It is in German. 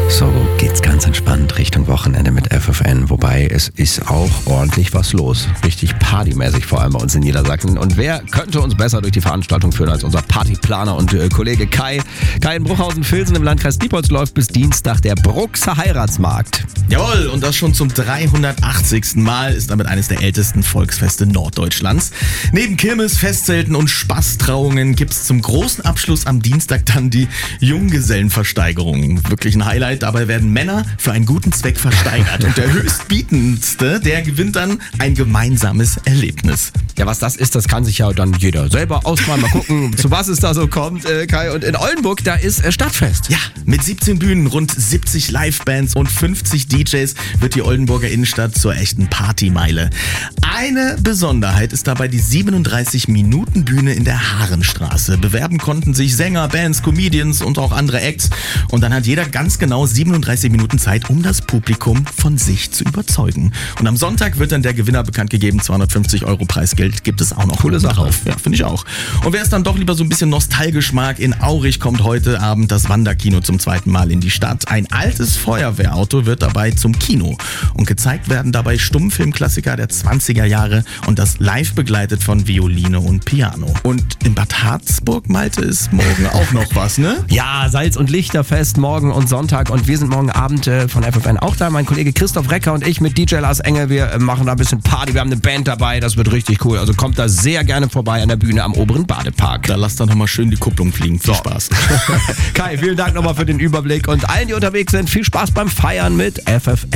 So geht's ganz entspannt Richtung Wochenende mit FFN, wobei es ist auch ordentlich was los. Richtig partymäßig vor allem bei uns in Niedersachsen. Und wer könnte uns besser durch die Veranstaltung führen als unser Partyplaner und Kollege Kai? Kai in Bruchhausen-Vilsen im Landkreis Diepholz läuft bis Dienstag der Bruxer Heiratsmarkt. Jawohl, und das schon zum 380. Mal ist damit eines der ältesten Volksfeste Norddeutschlands. Neben Kirmes, Festzelten und Spaßtrauungen gibt's zum großen Abschluss am Dienstag dann die Junggesellenversteigerung. Wirklich ein Highlight. Dabei werden Männer für einen guten Zweck versteigert. Und der Höchstbietendste, der gewinnt dann ein gemeinsames Erlebnis. Ja, was das ist, das kann sich ja dann jeder selber ausmalen. Mal gucken, zu was es da so kommt, Kai. Und in Oldenburg, da ist Stadtfest. Ja, mit 17 Bühnen, rund 70 Livebands und 50 DJs wird die Oldenburger Innenstadt zur echten Partymeile. Eine Besonderheit ist dabei die 37-Minuten-Bühne in der Haarenstraße. Bewerben konnten sich Sänger, Bands, Comedians und auch andere Acts. Und dann hat jeder ganz genau 37 Minuten Zeit, um das Publikum von sich zu überzeugen. Und am Sonntag wird dann der Gewinner bekannt gegeben. 250 € Preisgeld gibt es auch noch. Coole Sache. Drauf. Ja, finde ich auch. Und wer es dann doch lieber so ein bisschen nostalgisch mag, in Aurich kommt heute Abend das Wanderkino zum zweiten Mal in die Stadt. Ein altes Feuerwehrauto wird dabei zum Kino. Und gezeigt werden dabei Stummfilmklassiker der 20er Jahre und das live begleitet von Violine und Piano. Und in Bad Harzburg, Malte, ist morgen auch noch was, ne? Ja, Salz- und Lichterfest morgen und Sonntag. Und wir sind morgen Abend von FFN auch da. Mein Kollege Christoph Recker und ich mit DJ Lars Engel. Wir machen da ein bisschen Party. Wir haben eine Band dabei. Das wird richtig cool. Also kommt da sehr gerne vorbei an der Bühne am oberen Badepark. Da lasst dann nochmal schön die Kupplung fliegen. Viel Spaß. Kai, vielen Dank nochmal für den Überblick. Und allen, die unterwegs sind, viel Spaß beim Feiern mit FFN.